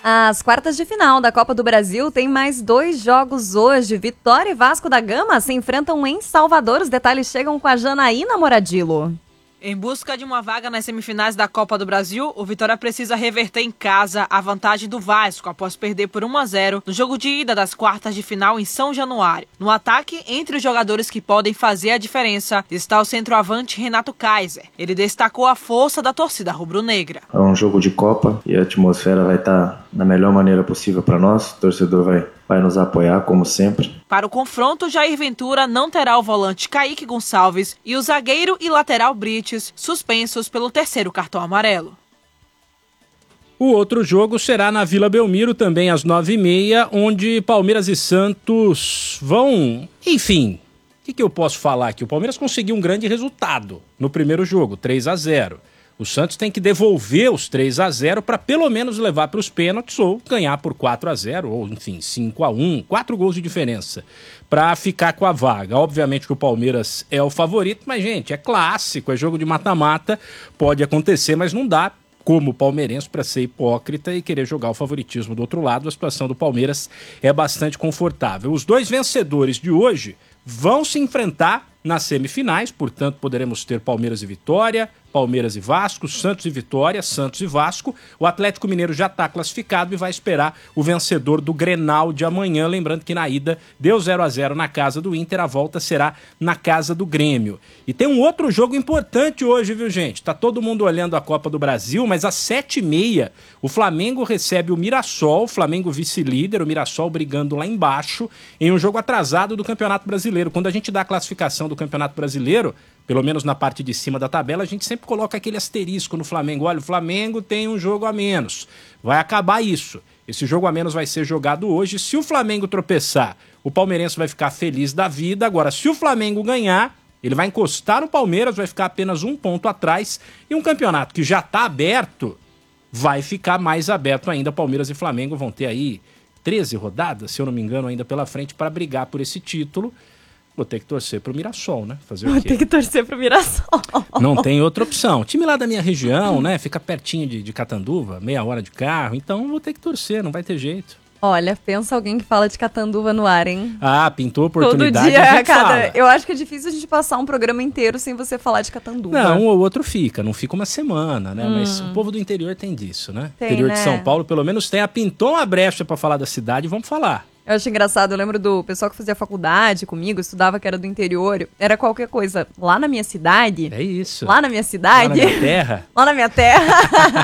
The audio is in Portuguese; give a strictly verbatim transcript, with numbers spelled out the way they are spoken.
As quartas de final da Copa do Brasil tem mais dois jogos hoje. Vitória e Vasco da Gama se enfrentam em Salvador. Os detalhes chegam com a Janaína Moradilo. Em busca de uma vaga nas semifinais da Copa do Brasil, o Vitória precisa reverter em casa a vantagem do Vasco após perder por um a zero no jogo de ida das quartas de final em São Januário. No ataque, entre os jogadores que podem fazer a diferença, está o centroavante Renato Kaiser. Ele destacou a força da torcida rubro-negra. É um jogo de Copa e a atmosfera vai estar da melhor maneira possível para nós. O torcedor vai, vai nos apoiar, como sempre. Para o confronto, Jair Ventura não terá o volante Kaique Gonçalves e o zagueiro e lateral Brites suspensos pelo terceiro cartão amarelo. O outro jogo será na Vila Belmiro, também às nove e meia, onde Palmeiras e Santos vão... Enfim, o que, que eu posso falar aqui? O Palmeiras conseguiu um grande resultado no primeiro jogo, três a zero. O Santos tem que devolver os três a zero para pelo menos levar para os pênaltis ou ganhar por quatro a zero, ou enfim, cinco a um, quatro gols de diferença para ficar com a vaga. Obviamente que o Palmeiras é o favorito, mas gente, é clássico, é jogo de mata-mata, pode acontecer, mas não dá como palmeirense para ser hipócrita e querer jogar o favoritismo do outro lado. A situação do Palmeiras é bastante confortável. Os dois vencedores de hoje vão se enfrentar nas semifinais, portanto poderemos ter Palmeiras e Vitória, Palmeiras e Vasco, Santos e Vitória, Santos e Vasco. O Atlético Mineiro já está classificado e vai esperar o vencedor do Grenal de amanhã. Lembrando que na ida deu zero a zero na casa do Inter, a volta será na casa do Grêmio. E tem um outro jogo importante hoje, viu gente? Tá todo mundo olhando a Copa do Brasil, mas às sete e meia o Flamengo recebe o Mirassol, o Flamengo vice-líder, o Mirassol brigando lá embaixo, em um jogo atrasado do Campeonato Brasileiro. Quando a gente dá a classificação do Campeonato Brasileiro, pelo menos na parte de cima da tabela, a gente sempre coloca aquele asterisco no Flamengo. Olha, o Flamengo tem um jogo a menos. Vai acabar isso. Esse jogo a menos vai ser jogado hoje. Se o Flamengo tropeçar, o palmeirense vai ficar feliz da vida. Agora, se o Flamengo ganhar, ele vai encostar no Palmeiras, vai ficar apenas um ponto atrás. E um campeonato que já está aberto, vai ficar mais aberto ainda. Palmeiras e Flamengo vão ter aí treze rodadas, se eu não me engano, ainda pela frente para brigar por esse título. Vou ter que torcer pro Mirassol, né? Fazer Vou o quê? ter que torcer pro Mirassol. Não tem outra opção. O time lá da minha região, né? Fica pertinho de, de Catanduva, meia hora de carro. Então vou ter que torcer, não vai ter jeito. Olha, pensa alguém que fala de Catanduva no ar, hein? Ah, pintou a oportunidade. Todo dia, a gente cada... fala. Eu acho que é difícil a gente passar um programa inteiro sem você falar de Catanduva. Não, um ou outro fica. Não fica uma semana, né? Hum. Mas o povo do interior tem disso, né? Tem, interior né? de São Paulo, pelo menos, tem a pintou uma brecha pra falar da cidade. Vamos falar. Eu acho engraçado, eu lembro do pessoal que fazia faculdade comigo, estudava que era do interior, era qualquer coisa. Lá na minha cidade... É isso. Lá na minha cidade... Lá na minha terra. Lá na minha terra...